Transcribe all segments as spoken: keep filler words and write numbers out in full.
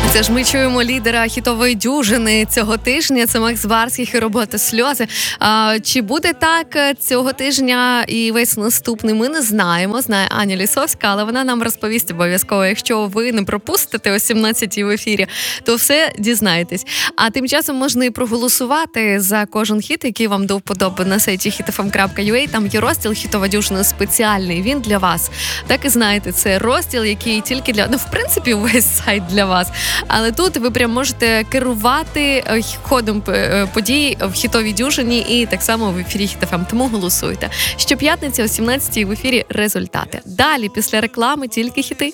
Це ж ми чуємо лідера хітової дюжини цього тижня. Це Макс Барських і робота «Сльози». А, чи буде так цього тижня і весь наступний, ми не знаємо. Знає Аня Лісовська, але вона нам розповість обов'язково. Якщо ви не пропустите о сімнадцятій в ефірі, то все дізнаєтесь. А тим часом можна і проголосувати за кожен хіт, який вам до вподоби на сайті хіт еф ем крапка ю а. Там є розділ «Хітова дюжина» спеціальний. Він для вас. Так і знаєте, це розділ, який тільки для... Ну, в принципі, весь сайт для вас. Але тут ви прям можете керувати ходом подій в хітовій дюжині і так само в ефірі Хіт еф ем. Тому голосуйте. Щоп'ятниці о сімнадцятій в ефірі результати. Далі, після реклами, тільки хіти.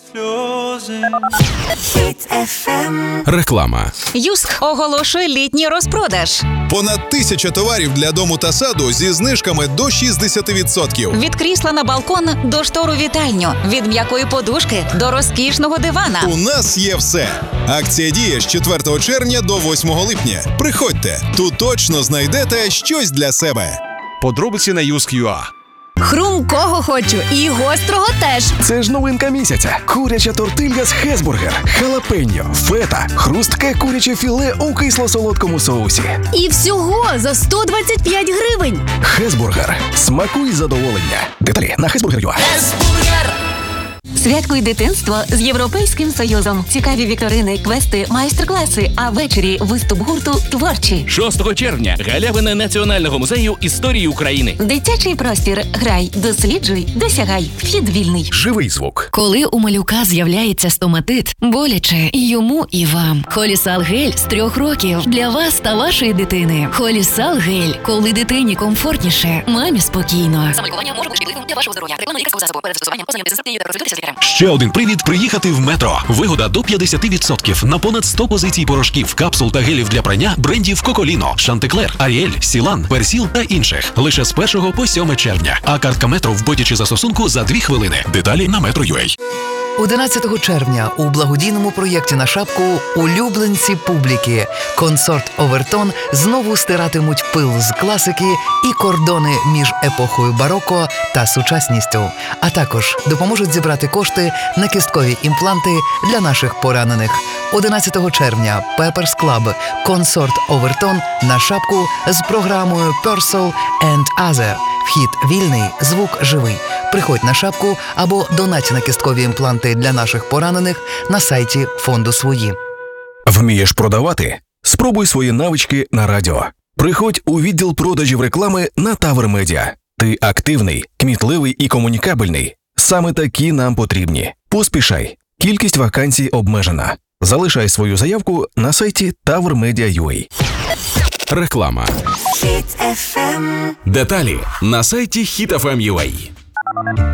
Реклама. Юск оголошує літній розпродаж. Понад тисяча товарів для дому та саду зі знижками до шістдесят відсотків. Від крісла на балкон до штору вітальню. Від м'якої подушки до розкішного дивана. У нас є все. Акція діє з четвертого червня до восьмого липня. Приходьте, тут точно знайдете щось для себе. Подробиці на юск крапка ю а. Хрумкого хочу і гострого теж. Це ж новинка місяця. Куряча тортилья з Хесбургер, халапеньо, фета, хрустке куряче філе у кисло-солодкому соусі. І всього за сто двадцять п'ять гривень. Хесбургер. Смакуй задоволення. Деталі на хесбургер крапка ю а. Святкуй дитинство з Європейським Союзом. Цікаві вікторини, квести, майстер-класи, а ввечері виступ гурту «Творчі». шостого червня. Галявина Національного музею історії України. Дитячий простір. Грай, досліджуй, досягай. Вхід вільний. Живий звук. Коли у малюка з'являється стоматит, боляче і йому, і вам. Холісал гель з трьох років для вас та вашої дитини. Холісал гель. Коли дитині комфортніше, мамі спокійно. Самолікування може бути шкідливим для вашого здоров'я. Реклама лікарського засобу. Перед застосуванням ознайомтеся з аптекою та консультуйтеся з лікарем. Ще один привід приїхати в Метро. Вигода до п'ятдесят відсотків на понад сто позицій порошків, капсул та гелів для прання брендів Коколіно, Шантеклер, Аріель, Сілан, Персіл та інших. Лише з першого по сьоме червня. А картка Метро в боті чи застосунку за дві хвилини. Деталі на метро крапка ю а. одинадцятого червня у благодійному проєкті на шапку «Улюбленці публіки» консорт «Овертон» знову стиратимуть пил з класики і кордони між епохою бароко та сучасністю, а також допоможуть зібрати кошти на кісткові імпланти для наших поранених. одинадцятого червня Pepper's Club консорт «Овертон» на шапку з програмою «Purcell and Other». Вхід вільний, звук живий. Приходь на шапку або донать на кісткові імпланти для наших поранених на сайті фонду «Свої». Вмієш продавати? Спробуй свої навички на радіо. Приходь у відділ продажів реклами на Тавер Медіа. Ти активний, кмітливий і комунікабельний. Саме такі нам потрібні. Поспішай. Кількість вакансій обмежена. Залишай свою заявку на сайті тавер медіа крапка ю а. Реклама. Деталі на сайті хіт еф ем крапка ю а.